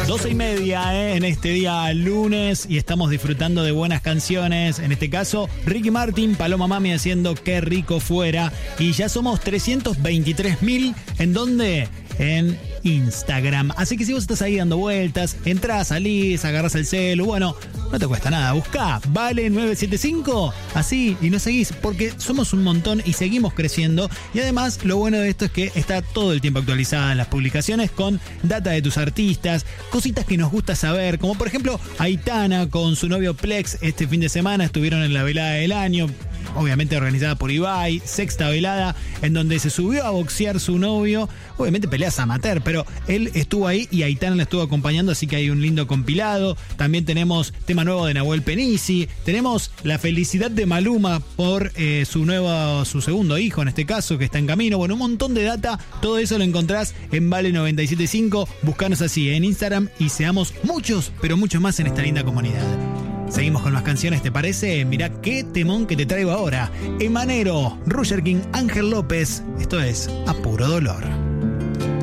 12:30 en este día lunes y estamos disfrutando de buenas canciones. En este caso, Ricky Martin, Paloma Mami haciendo Qué rico fuera. Y ya somos 323.000. ¿En dónde? En Instagram. Así que si vos estás ahí dando vueltas, entrás, salís, agarrás el celu, bueno, no te cuesta nada. Buscá Vale 975, así, y nos seguís, porque somos un montón y seguimos creciendo. Y además, lo bueno de esto es que está todo el tiempo actualizada las publicaciones con data de tus artistas, cositas que nos gusta saber, como por ejemplo, Aitana con su novio Plex este fin de semana estuvieron en la velada del año, obviamente organizada por Ibai, sexta velada, en donde se subió a boxear su novio, obviamente peleas amateur, pero él estuvo ahí y Aitana la estuvo acompañando, así que hay un lindo compilado. También tenemos tema nuevo de Nahuel Penisi, tenemos la felicidad de Maluma por su segundo hijo, en este caso, que está en camino. Bueno, un montón de data, todo eso lo encontrás en Vale 975, buscanos así en Instagram y seamos muchos, pero muchos más en esta linda comunidad. Seguimos con las canciones, ¿te parece? Mirá qué temón que te traigo ahora. Emanero, Roger King, Ángel López. Esto es A Puro Dolor.